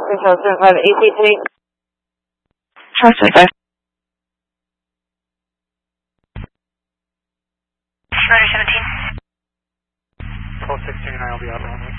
Control 75 ACT. Charles 25. Rotor 17. 1216, I'll be out.